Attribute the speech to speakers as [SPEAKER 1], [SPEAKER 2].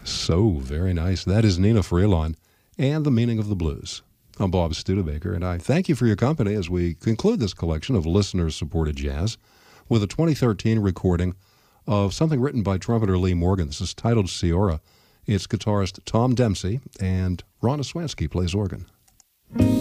[SPEAKER 1] So very nice. That is Nina Freelon and The Meaning of the Blues. I'm Bob Studebaker, and I thank you for your company as we conclude this collection of listener-supported jazz with a 2013 recording of something written by trumpeter Lee Morgan. This is titled Ciora. It's guitarist Tom Dempsey, and Ron Oswansky plays organ.